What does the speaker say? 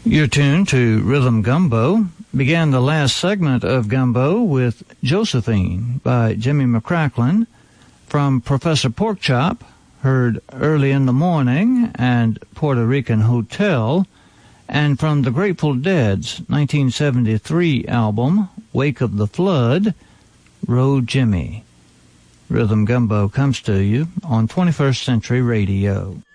You're tuned to Rhythm Gumbo. Began the last segment of Gumbo with Josephine by Jimmy McCracklin. From Professor Porkchop, heard Early in the Morning and Puerto Rican Hotel. And from the Grateful Dead's 1973 album, Wake of the Flood, Road Jimmy. Rhythm Gumbo comes to you on 21st Century Radio.